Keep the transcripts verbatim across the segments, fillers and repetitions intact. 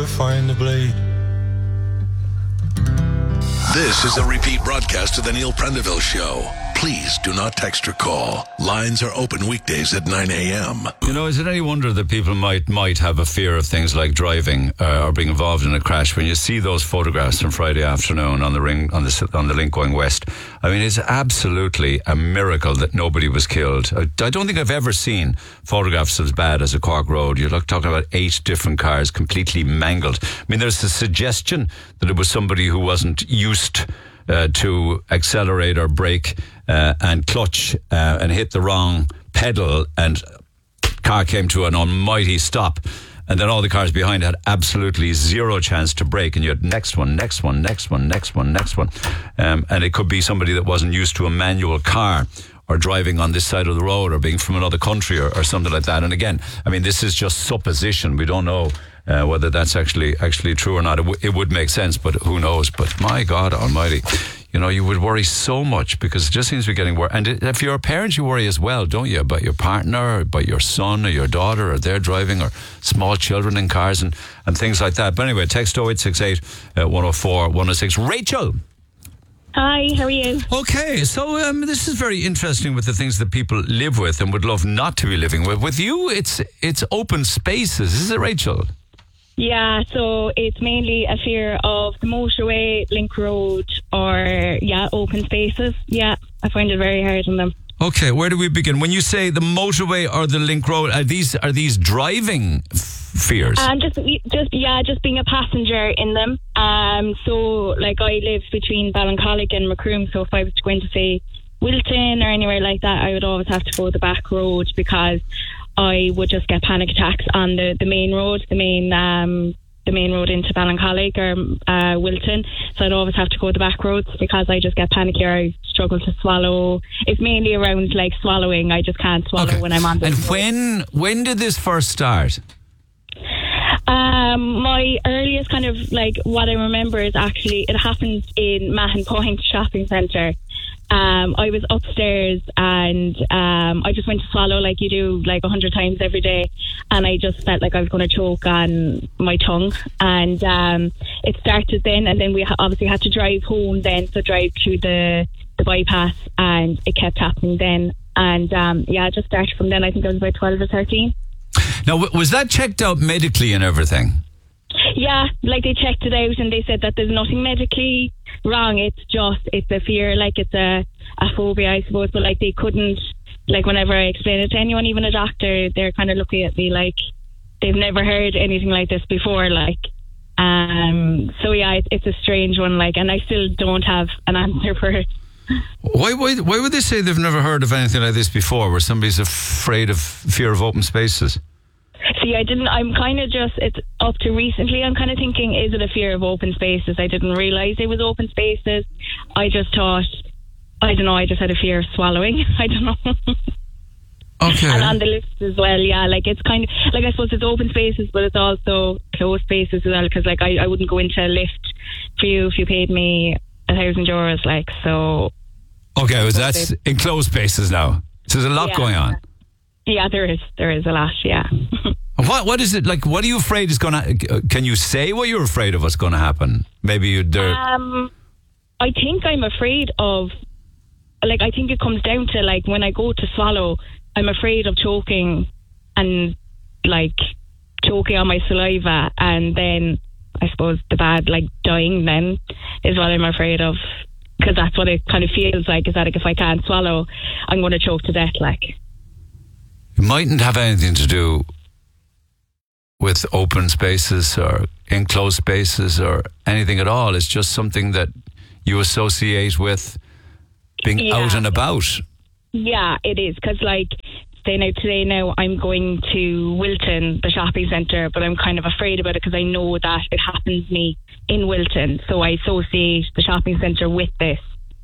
Find the blade. This is a repeat broadcast of the Neil Prendeville Show. Please do not text or call. Lines are open weekdays at nine a.m. You know, is it any wonder that people might might have a fear of things like driving uh, or being involved in a crash when you see those photographs from Friday afternoon on the ring on the on the link going west? I mean, it's absolutely a miracle that nobody was killed. I, I don't think I've ever seen photographs as bad as a Cork Road. You're like talking about eight different cars completely mangled. I mean, there's a suggestion that it was somebody who wasn't used Uh, to accelerate or brake uh, and clutch uh, and hit the wrong pedal, and car came to an almighty stop, and then all the cars behind had absolutely zero chance to brake, and you had next one, next one, next one, next one, next one, um, and it could be somebody that wasn't used to a manual car or driving on this side of the road or being from another country or, or something like that. And again, I mean, this is just supposition. We don't know uh, whether that's actually actually true or not. It, w- it would make sense, but who knows? But my God almighty, you know, you would worry so much because it just seems to be getting worse. And if you're a parent, you worry as well, don't you? About your partner, about your son or your daughter, or they're driving, or small children in cars and, and things like that. But anyway, text oh eight six eight, one oh four, one oh six. Rachel! Hi, how are you? Okay, so um, this is very interesting with the things that people live with and would love not to be living with. With you, it's it's open spaces, is it, Rachel? Yeah, so it's mainly a fear of the motorway, link road, or, yeah, open spaces. Yeah, I find it very hard on them. Okay, where do we begin? When you say the motorway or the link road, are these are these driving f- fears? Um, just, just yeah, just being a passenger in them. Um, so, like, I live between Ballincollig and Macroom, so if I was to go into, say, Wilton or anywhere like that, I would always have to go the back road because I would just get panic attacks on the, the main road, the main um, the main road into Ballincollig or uh, Wilton. So I'd always have to go the back roads because I just get panicky or I struggle to swallow. It's mainly around like swallowing. I just can't swallow okay. when I'm on the And road. when when did this first start? Um, my earliest kind of like what I remember is actually it happened in Mahon Point Shopping Centre. Um, I was upstairs and um, I just went to swallow like you do like a hundred times every day, and I just felt like I was going to choke on my tongue, and um, it started then, and then we ha- obviously had to drive home then, so drive through the, the bypass, and it kept happening then, and um, yeah, it just started from then. I think I was about twelve or thirteen. Now, w- was that checked out medically and everything? Yeah, like they checked it out and they said that there's nothing medically wrong. It's just, it's a fear, like it's a, a phobia, I suppose. But like they couldn't, like whenever I explain it to anyone, even a doctor, they're kind of looking at me like they've never heard anything like this before. Like, um, so yeah, it, it's a strange one. Like, and I still don't have an answer for it. Why, why, why would they say they've never heard of anything like this before, where somebody's afraid of fear of open spaces? See, I didn't, I'm kind of just, it's up to recently, I'm kind of thinking, is it a fear of open spaces? I didn't realise it was open spaces. I just thought, I don't know, I just had a fear of swallowing. I don't know. Okay. And on the list as well, yeah, like it's kind of, like I suppose it's open spaces, but it's also closed spaces as well, because like I, I wouldn't go into a lift for you if you paid me a thousand euros, like, so. Okay, well, that's enclosed spaces now. So there's a lot yeah. going on. Yeah, there is. There is a lot, yeah. What What is it like? What are you afraid is going to? Can you say what you're afraid of? What's going to happen? Maybe you. Um, I think I'm afraid of. Like, I think it comes down to like when I go to swallow, I'm afraid of choking, and like choking on my saliva, and then I suppose the bad like dying. Then is what I'm afraid of, because that's what it kind of feels like. Is that like if I can't swallow, I'm going to choke to death. Like. It mightn't have anything to do with open spaces or enclosed spaces or anything at all. It's just something that you associate with being yeah. out and about. Yeah, it is. Because, like, say now today now I'm going to Wilton, the shopping centre, but I'm kind of afraid about it because I know that it happens to me in Wilton. So I associate the shopping centre with this.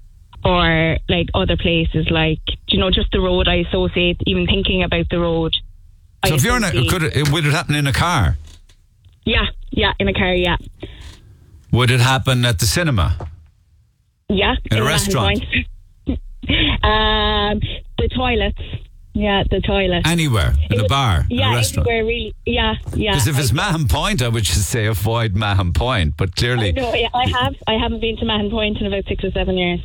Or like other places, like, you know, just the road. I associate even thinking about the road. So I if you're in a, could it, would it happen in a car? Yeah, yeah, in a car, yeah. Would it happen at the cinema? Yeah, in, in a restaurant. um, the toilets, yeah, the toilet. Anywhere, in It a was- bar, in Yeah, a restaurant. anywhere really. Yeah, yeah. Because if it's I- Mahon Point, I would just say avoid Mahon Point. But clearly, No, yeah, I have. I haven't been to Mahon Point in about six or seven years.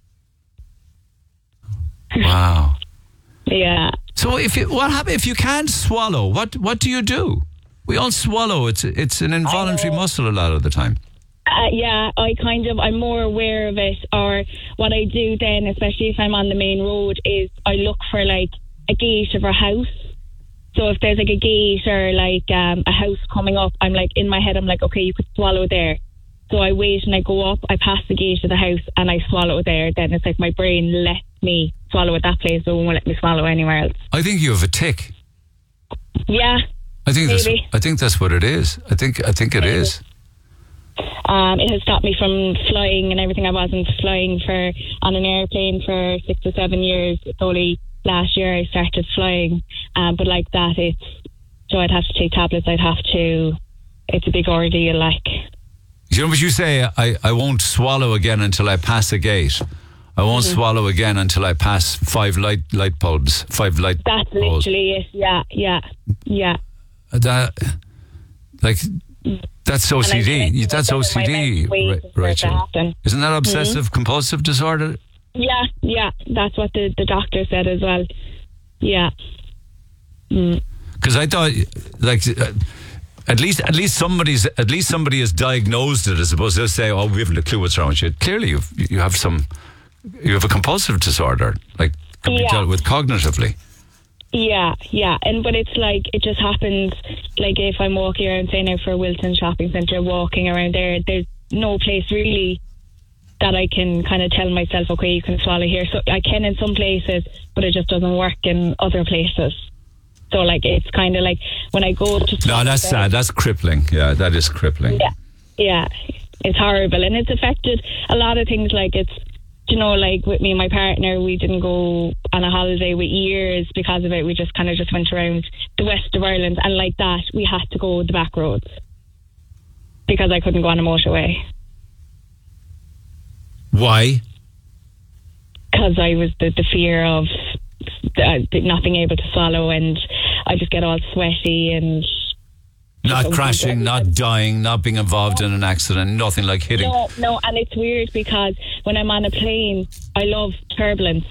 wow. Yeah. So if you, what happens if you can't swallow? What what do you do? We all swallow. It's it's an involuntary muscle a lot of the time. Uh, yeah, I kind of, I'm more aware of it. Or what I do then, especially if I'm on the main road, is I look for like a gate of a house. So if there's like a gate or like um, a house coming up, I'm like, in my head, I'm like, okay, you could swallow there. So I wait and I go up, I pass the gate of the house and I swallow there. Then it's like my brain lets me swallow at that place, so it won't let me swallow anywhere else. I think you have a tick. Yeah. I think that's, Maybe. I think that's what it is. I think I think it Maybe. is. Um, it has stopped me from flying and everything. I wasn't flying for on an airplane for six or seven years. It's only last year I started flying. Um, but like that, it's so I'd have to take tablets. I'd have to. It's a big ordeal. Like, You know what you say? I, I won't swallow again until I pass a gate. I won't Mm-hmm. swallow again until I pass five light light bulbs, five light that's poles. literally it. Yeah, yeah, yeah. That, like, that's O C D. And I- That's O C D, Wait Ra- for it to Rachel. happen. Isn't that obsessive compulsive disorder? Yeah, yeah. That's what the, the doctor said as well. Yeah. Mm. Because I thought, like, uh, at least at least somebody's at least somebody has diagnosed it, as opposed to say, "Oh, we haven't a clue what's wrong with you." Clearly, you you have some, you have a compulsive disorder, like could be Yeah. dealt with cognitively. Yeah, yeah, and but it's like it just happens. Like if I'm walking around, say now for Wilton Shopping Centre, walking around there, there's no place really that I can kind of tell myself, okay, you can swallow here. So I can in some places, but it just doesn't work in other places. So like it's kind of like when I go to No, that's there- sad. That's crippling. Yeah, that is crippling. Yeah, yeah, it's horrible, and it's affected a lot of things. Like it's, you know, like with me and my partner, we didn't go on a holiday with years because of it. We just kind of just went around the west of Ireland, and like that, we had to go the back roads because I couldn't go on a motorway Why? because I was the, the fear of uh, not being able to swallow, and I just get all sweaty and. Not Something crashing, like not dying, not being involved in an accident, nothing like hitting. No, no, and it's weird because when I'm on a plane, I love turbulence.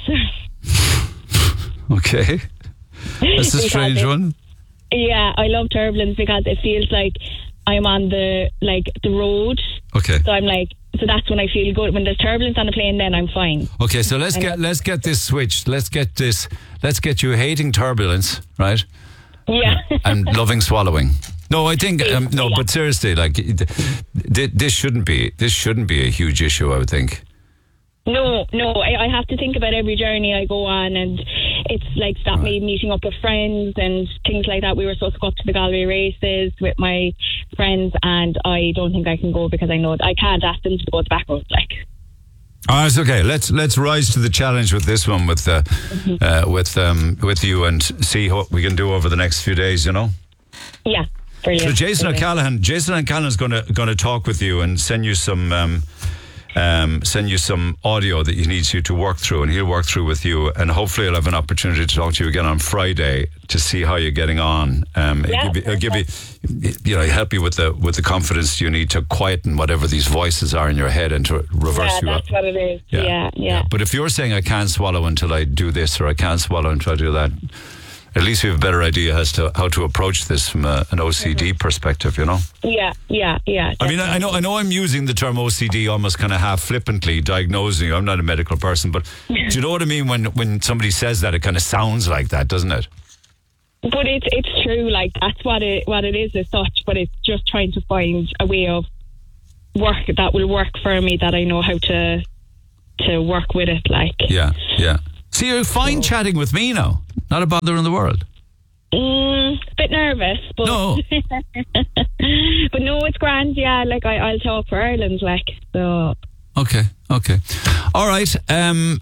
Okay, that's a Because strange it- one. Yeah, I love turbulence because it feels like I'm on the like the road. Okay. So I'm like, so that's when I feel good. When there's turbulence on the plane, then I'm fine. Okay, so let's get let's get this switched. Let's get this. Let's get you hating turbulence, right? Yeah. And loving swallowing. No, I think um, no, Yeah. but seriously, like th- th- this shouldn't be this shouldn't be a huge issue. I would think. No, no, I, I have to think about every journey I go on, and it's like stopped me meeting up with friends and things like that. We were supposed to go up to the Galway races with my friends, and I don't think I can go because I know I can't ask them to go to the back roads. Like, Oh, it's okay. Let's let's rise to the challenge with this one with uh, uh, with um, with you and see what we can do over the next few days. You know. yeah, brilliant. So Jason brilliant. O'Callaghan, Jason O'Callaghan is going to going to talk with you and send you some um, um, send you some audio that he needs you to work through, and he'll work through with you, and hopefully he'll have an opportunity to talk to you again on Friday to see how you're getting on. Um, Yeah, it'll, give you, it'll give you, you know, help you with the with the confidence you need to quieten whatever these voices are in your head and to reverse Yeah, you up. that's what it is. Yeah, yeah. But if you're saying I can't swallow until I do this or I can't swallow until I do that, at least we have a better idea as to how to approach this from a, an O C D perspective, you know? Yeah, yeah, yeah. I mean, I I know I know I'm using the term O C D almost kind of half flippantly, diagnosing you. I'm not a medical person, but do you know what I mean when, when somebody says that? It kind of sounds like that, doesn't it? But it's it's true. Like that's what it what it is as such. But it's just trying to find a way of work that will work for me, that I know how to to work with it. Like, Yeah, yeah. See, you're fine chatting with me now. Not a bother in the world. mm, bit nervous, but No. but no, it's grand. Yeah, like I, I'll talk for Ireland. Like, so Okay, okay. All right. Um, stay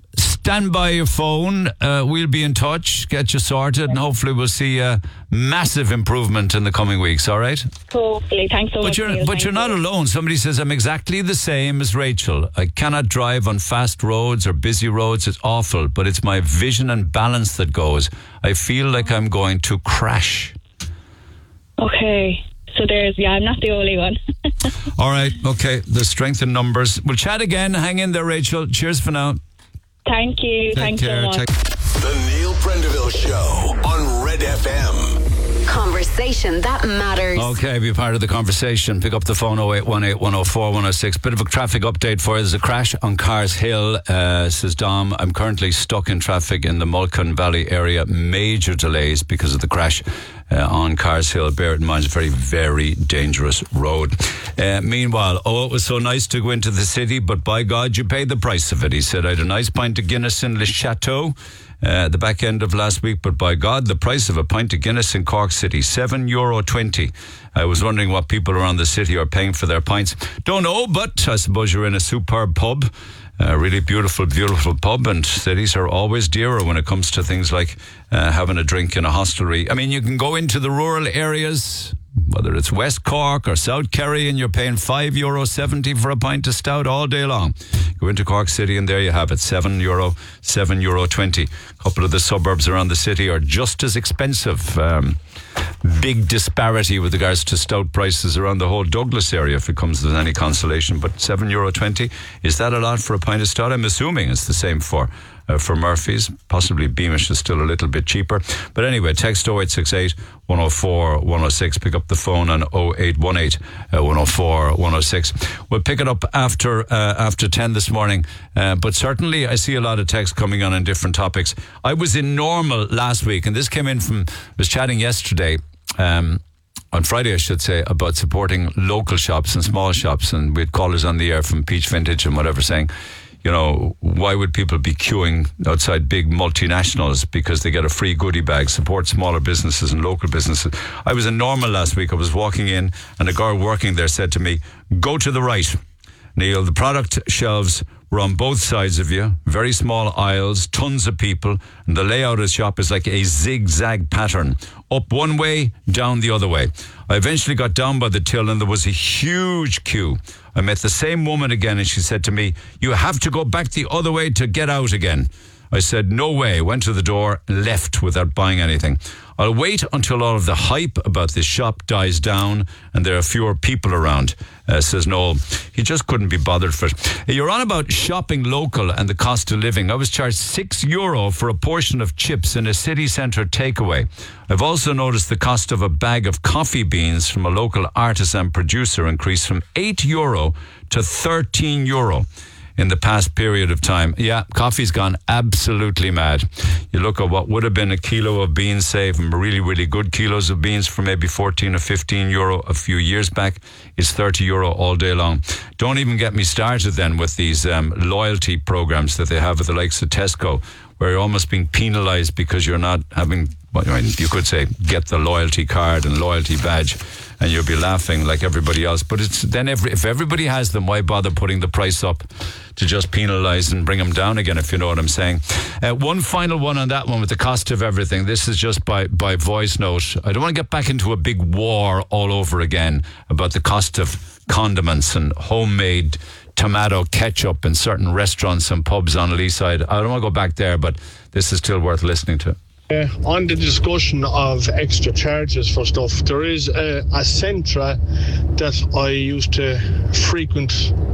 stand by your phone. Uh, we'll be in touch, get you sorted, and hopefully we'll see a massive improvement in the coming weeks, all right? Hopefully. Thanks so but much. You're, Neil. but Thank you're not you. alone. Somebody says, I'm exactly the same as Rachel. I cannot drive on fast roads or busy roads. It's awful, but it's my vision and balance that goes. I feel like I'm going to crash. Okay. So there's, yeah, I'm not the only one. All right, okay. There's strength in numbers. We'll chat again. Hang in there, Rachel. Cheers for now. Thank you. Take Thanks care. so much. Take- The Neil Prendeville Show on Red F M. Conversation that matters. Okay, be part of the conversation. Pick up the phone oh eight one eight, one oh four, one oh six. Bit of a traffic update for you. There's a crash on Cars Hill, uh, says Dom. I'm currently stuck in traffic in the Mulcan Valley area. Major delays because of the crash uh, on Cars Hill. Bear it in mind, it's a very, very dangerous road. Uh, meanwhile, oh, it was so nice to go into the city, but by God, you paid the price of it. He said, I had a nice pint of Guinness in Le Chateau Uh, at the back end of last week, but by God, the price of a pint of Guinness in Cork City, seven euro twenty. I was wondering what people around the city are paying for their pints. Don't know, but I suppose you're in a superb pub, a really beautiful, beautiful pub, and cities are always dearer when it comes to things like uh, having a drink in a hostelry. I mean, you can go into the rural areas, whether it's West Cork or South Kerry, and you're paying five euro seventy for a pint of stout all day long. Go into Cork City and there you have it, seven euro, seven euro twenty. A couple of the suburbs around the city are just as expensive. Um, big disparity with regards to stout prices around the whole Douglas area, if it comes to any consolation. But seven euro twenty, is that a lot for a pint of stout? I'm assuming it's the same for Uh, for Murphy's. Possibly Beamish is still a little bit cheaper. But anyway, text oh eight six eight, one oh four, one oh six. Pick up the phone on oh eight one eight, one oh four, one oh six. We'll pick it up after uh, after ten this morning. Uh, but certainly I see a lot of texts coming on in different topics. I was in Normal last week, and this came in from, I was chatting yesterday, um, on Friday, I should say, about supporting local shops and small shops. And we had callers on the air from Peach Vintage and whatever saying, you know, why would people be queuing outside big multinationals because they get a free goodie bag? Support smaller businesses and local businesses. I was in Normal last week. I was walking in and a girl working there said to me, go to the right, Neil. The product shelves were on both sides of you, very small aisles, tons of people, and the layout of the shop is like a zigzag pattern. Up one way, down the other way. I eventually got down by the till and there was a huge queue. I met the same woman again and she said to me, you have to go back the other way to get out again. I said, no way. Went to the door, left without buying anything. I'll wait until all of the hype about this shop dies down and there are fewer people around, uh, says Noel. He just couldn't be bothered for it. You're on about shopping local and the cost of living. I was charged six euro for a portion of chips in a city centre takeaway. I've also noticed the cost of a bag of coffee beans from a local artisan producer increased from eight euro to thirteen euro. In the past period of time. Yeah, coffee's gone absolutely mad. You look at what would have been a kilo of beans, say, from really, really good kilos of beans for maybe fourteen or fifteen euro a few years back. It's thirty euro all day long. Don't even get me started then with these um, loyalty programs that they have with the likes of Tesco, where you're almost being penalised because you're not having, well, I mean, you could say, get the loyalty card and loyalty badge, and you'll be laughing like everybody else. But it's then every, if everybody has them, why bother putting the price up to just penalise and bring them down again, if you know what I'm saying? Uh, one final one on that one with the cost of everything. This is just by, by voice note. I don't want to get back into a big war all over again about the cost of condiments and homemade tomato ketchup in certain restaurants and pubs on Leaside. I don't want to go back there, but this is still worth listening to. Uh, on the discussion of extra charges for stuff, there is a, a Centra that I used to frequent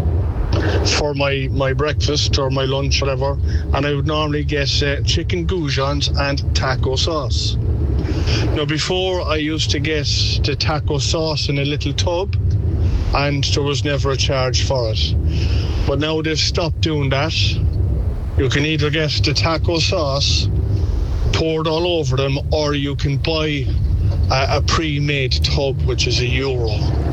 for my, my breakfast or my lunch, whatever, and I would normally get uh, chicken goujons and taco sauce. Now, before I used to get the taco sauce in a little tub, and there was never a charge for it. But now they've stopped doing that. You can either get the taco sauce poured all over them, or you can buy a, a pre-made tub, which is a euro.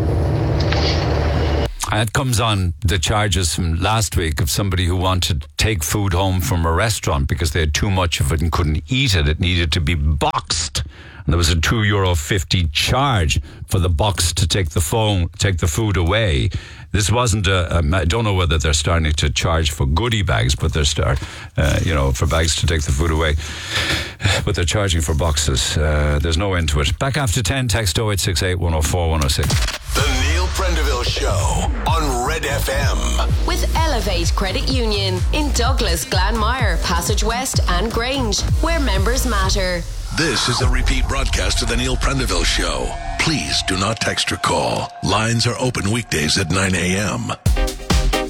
And it comes on the charges from last week of somebody who wanted to take food home from a restaurant because they had too much of it and couldn't eat it. It needed to be boxed and there was a two euro fifty charge for the box to take the phone, take the food away. This wasn't a, a, I don't know whether they're starting to charge for goodie bags, but they're start, uh, you know, for bags to take the food away. But they're charging for boxes. Uh, there's no end to it. Back after ten, text oh eight six eight, one oh four, one oh six. The Neil Prendeville Show on Red F M. With Elevate Credit Union in Douglas, Glanmire, Passage West and Grange, where members matter. This is a repeat broadcast of the Neil Prendeville Show. Please do not text or call. Lines are open weekdays at nine a.m.